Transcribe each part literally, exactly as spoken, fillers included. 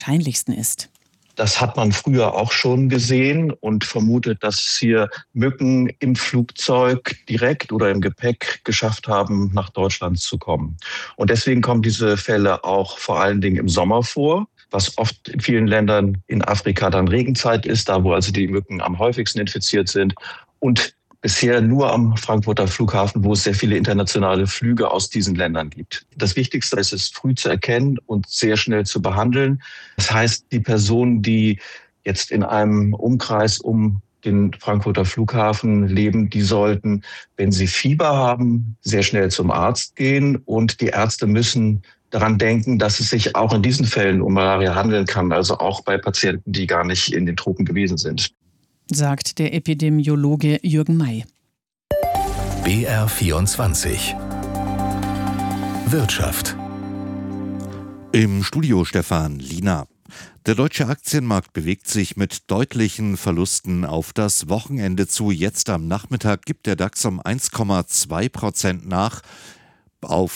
wahrscheinlichsten ist. Das hat man früher auch schon gesehen und vermutet, dass hier Mücken im Flugzeug direkt oder im Gepäck geschafft haben, nach Deutschland zu kommen. Und deswegen kommen diese Fälle auch vor allen Dingen im Sommer vor, was oft in vielen Ländern in Afrika dann Regenzeit ist, da wo also die Mücken am häufigsten infiziert sind. Und bisher nur am Frankfurter Flughafen, wo es sehr viele internationale Flüge aus diesen Ländern gibt. Das Wichtigste ist es, früh zu erkennen und sehr schnell zu behandeln. Das heißt, die Personen, die jetzt in einem Umkreis um den Frankfurter Flughafen leben, die sollten, wenn sie Fieber haben, sehr schnell zum Arzt gehen. Und die Ärzte müssen daran denken, dass es sich auch in diesen Fällen um Malaria handeln kann, also auch bei Patienten, die gar nicht in den Tropen gewesen sind. Sagt der Epidemiologe Jürgen May. B R vierundzwanzig Wirtschaft. Im Studio Stefan Liener. Der deutsche Aktienmarkt bewegt sich mit deutlichen Verlusten auf das Wochenende zu. Jetzt am Nachmittag gibt der DAX um eins Komma zwei Prozent nach auf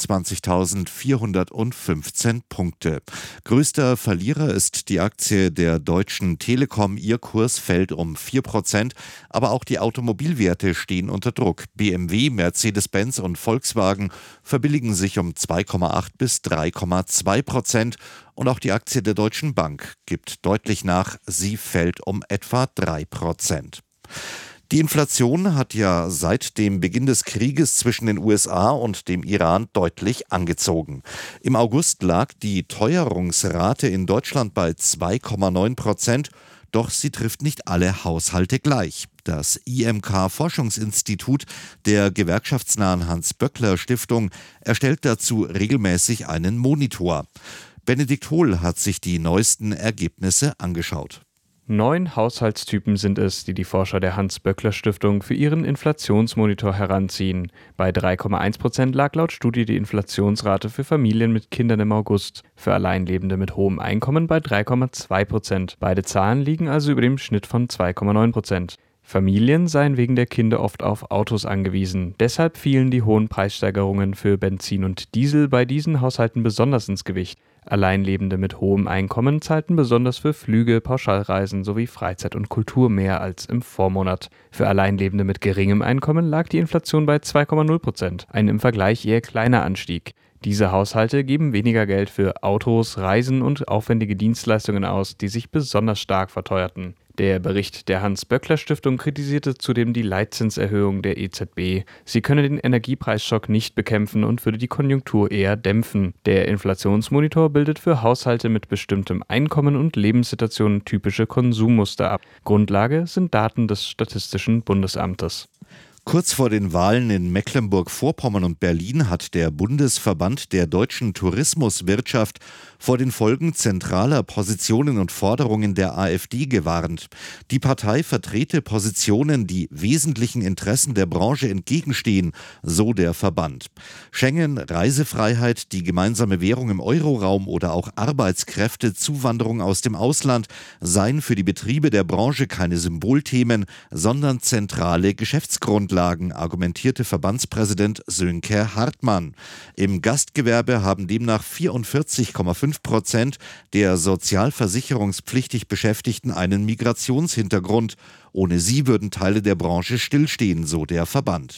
fünfundzwanzigtausendvierhundertfünfzehn Punkte. Größter Verlierer ist die Aktie der Deutschen Telekom. Ihr Kurs fällt um vier Prozent, aber auch die Automobilwerte stehen unter Druck. B M W, Mercedes-Benz und Volkswagen verbilligen sich um zwei Komma acht bis drei Komma zwei Prozent und auch die Aktie der Deutschen Bank gibt deutlich nach. Sie fällt um etwa drei Prozent. Die Inflation hat ja seit dem Beginn des Krieges zwischen den U S A und dem Iran deutlich angezogen. Im August lag die Teuerungsrate in Deutschland bei zwei Komma neun Prozent, doch sie trifft nicht alle Haushalte gleich. Das I M K-Forschungsinstitut der gewerkschaftsnahen Hans-Böckler-Stiftung erstellt dazu regelmäßig einen Monitor. Benedikt Hohl hat sich die neuesten Ergebnisse angeschaut. Neun Haushaltstypen sind es, die die Forscher der Hans-Böckler-Stiftung für ihren Inflationsmonitor heranziehen. Bei drei Komma eins Prozent lag laut Studie die Inflationsrate für Familien mit Kindern im August, für Alleinlebende mit hohem Einkommen bei drei Komma zwei Prozent. Beide Zahlen liegen also über dem Schnitt von zwei Komma neun Prozent. Familien seien wegen der Kinder oft auf Autos angewiesen. Deshalb fielen die hohen Preissteigerungen für Benzin und Diesel bei diesen Haushalten besonders ins Gewicht. Alleinlebende mit hohem Einkommen zahlten besonders für Flüge, Pauschalreisen sowie Freizeit und Kultur mehr als im Vormonat. Für Alleinlebende mit geringem Einkommen lag die Inflation bei zwei Komma null Prozent, ein im Vergleich eher kleiner Anstieg. Diese Haushalte geben weniger Geld für Autos, Reisen und aufwendige Dienstleistungen aus, die sich besonders stark verteuerten. Der Bericht der Hans-Böckler-Stiftung kritisierte zudem die Leitzinserhöhung der E Z B. Sie könne den Energiepreisschock nicht bekämpfen und würde die Konjunktur eher dämpfen. Der Inflationsmonitor bildet für Haushalte mit bestimmtem Einkommen und Lebenssituationen typische Konsummuster ab. Grundlage sind Daten des Statistischen Bundesamtes. Kurz vor den Wahlen in Mecklenburg-Vorpommern und Berlin hat der Bundesverband der deutschen Tourismuswirtschaft vor den Folgen zentraler Positionen und Forderungen der AfD gewarnt. Die Partei vertrete Positionen, die wesentlichen Interessen der Branche entgegenstehen, so der Verband. Schengen, Reisefreiheit, die gemeinsame Währung im Euroraum oder auch Arbeitskräftezuwanderung aus dem Ausland seien für die Betriebe der Branche keine Symbolthemen, sondern zentrale Geschäftsgrundlagen, argumentierte Verbandspräsident Sönke Hartmann. Im Gastgewerbe haben demnach vierundvierzig Komma fünf Prozent der sozialversicherungspflichtig Beschäftigten einen Migrationshintergrund. Ohne sie würden Teile der Branche stillstehen, so der Verband.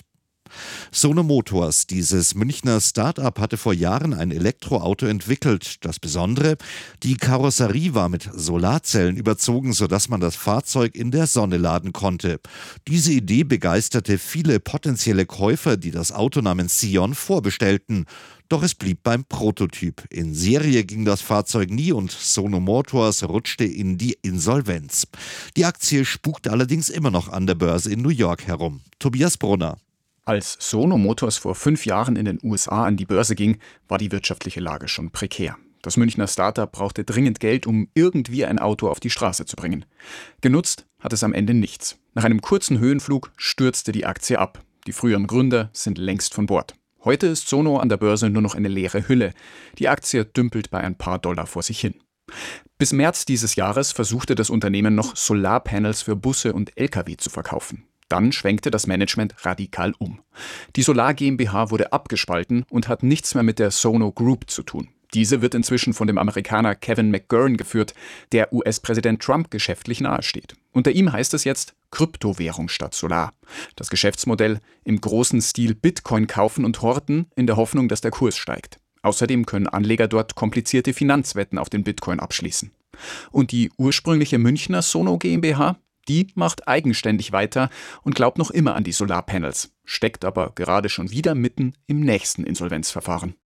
Sono Motors, dieses Münchner Start-up, hatte vor Jahren ein Elektroauto entwickelt. Das Besondere, die Karosserie war mit Solarzellen überzogen, sodass man das Fahrzeug in der Sonne laden konnte. Diese Idee begeisterte viele potenzielle Käufer, die das Auto namens Sion vorbestellten. Doch es blieb beim Prototyp. In Serie ging das Fahrzeug nie und Sono Motors rutschte in die Insolvenz. Die Aktie spukt allerdings immer noch an der Börse in New York herum. Tobias Brunner. Als Sono Motors vor fünf Jahren in den U S A an die Börse ging, war die wirtschaftliche Lage schon prekär. Das Münchner Startup brauchte dringend Geld, um irgendwie ein Auto auf die Straße zu bringen. Genutzt hat es am Ende nichts. Nach einem kurzen Höhenflug stürzte die Aktie ab. Die früheren Gründer sind längst von Bord. Heute ist Sono an der Börse nur noch eine leere Hülle. Die Aktie dümpelt bei ein paar Dollar vor sich hin. Bis März dieses Jahres versuchte das Unternehmen noch Solarpanels für Busse und L K W zu verkaufen. Dann schwenkte das Management radikal um. Die Solar GmbH wurde abgespalten und hat nichts mehr mit der Sono Group zu tun. Diese wird inzwischen von dem Amerikaner Kevin McGurn geführt, der U S-Präsident Trump geschäftlich nahesteht. Unter ihm heißt es jetzt Kryptowährung statt Solar. Das Geschäftsmodell: im großen Stil Bitcoin kaufen und horten, in der Hoffnung, dass der Kurs steigt. Außerdem können Anleger dort komplizierte Finanzwetten auf den Bitcoin abschließen. Und die ursprüngliche Münchner Sono GmbH, die macht eigenständig weiter und glaubt noch immer an die Solarpanels, steckt aber gerade schon wieder mitten im nächsten Insolvenzverfahren.